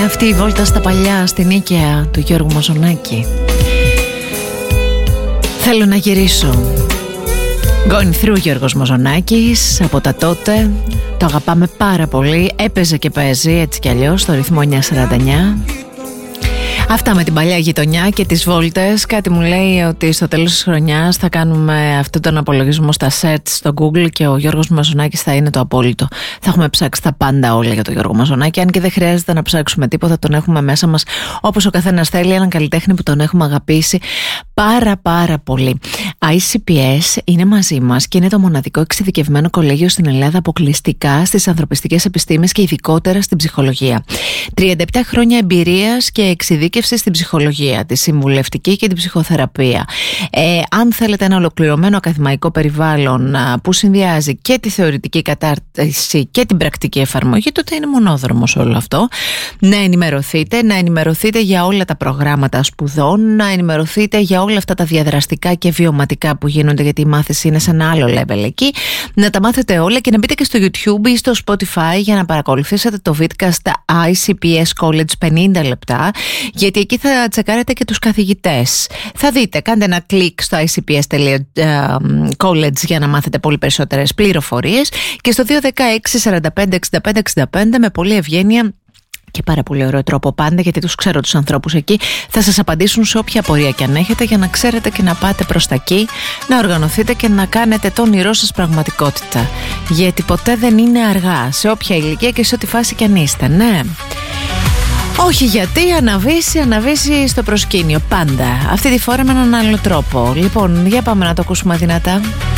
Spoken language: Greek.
Αυτή η βόλτα στα παλιά στην Νίκαια του Γιώργου Μαζονάκη. Θέλω να γυρίσω. Going through Γιώργος Μαζονάκης από τα τότε. Το αγαπάμε πάρα πολύ. Έπαιζε και παίζει έτσι κι αλλιώς στο ρυθμό 949. Αυτά με την παλιά γειτονιά και τις βόλτες. Κάτι μου λέει ότι στο τέλος της χρονιάς θα κάνουμε αυτόν τον απολογισμό στα search στο Google και ο Γιώργος Μαζονάκης θα είναι το απόλυτο. Θα έχουμε ψάξει τα πάντα όλα για τον Γιώργο Μαζονάκη, αν και δεν χρειάζεται να ψάξουμε τίποτα, τον έχουμε μέσα μας όπως ο καθένας θέλει, έναν καλλιτέχνη που τον έχουμε αγαπήσει πάρα πολύ. ICPS είναι μαζί μας και είναι το μοναδικό εξειδικευμένο κολέγιο στην Ελλάδα αποκλειστικά στις ανθρωπιστικές επιστήμες και ειδικότερα στην ψυχολογία. 37 χρόνια εμπειρίας και εξειδίκευση στην ψυχολογία, τη συμβουλευτική και την ψυχοθεραπεία. Αν θέλετε ένα ολοκληρωμένο ακαδημαϊκό περιβάλλον που συνδυάζει και τη θεωρητική κατάρτιση και την πρακτική εφαρμογή, τότε είναι μονόδρομος όλο αυτό. Να ενημερωθείτε για όλα τα προγράμματα σπουδών, να ενημερωθείτε για όλα αυτά τα διαδραστικά και βιωματικά που γίνονται, γιατί η μάθηση είναι σε ένα άλλο level εκεί. Να τα μάθετε όλα και να μπείτε και στο YouTube ή στο Spotify για να παρακολουθήσετε το vidcast ICPS College 50 λεπτά, γιατί εκεί θα τσεκάρετε και τους καθηγητές. Θα δείτε, κάντε ένα κλικ στο icps.college για να μάθετε πολύ περισσότερες πληροφορίες και στο 216 45 65 65 με πολύ ευγένεια και πάρα πολύ ωραίο τρόπο πάντα, γιατί τους ξέρω τους ανθρώπους εκεί, θα σας απαντήσουν σε όποια απορία και αν έχετε, για να ξέρετε και να πάτε προς τα εκεί, να οργανωθείτε και να κάνετε το όνειρό σας πραγματικότητα, γιατί ποτέ δεν είναι αργά, σε όποια ηλικία και σε ό,τι φάση κι αν είστε, ναι. Όχι, γιατί αναβήσει στο προσκήνιο πάντα. Αυτή τη φορά με έναν άλλο τρόπο. Λοιπόν, για πάμε να το ακούσουμε δυνατά.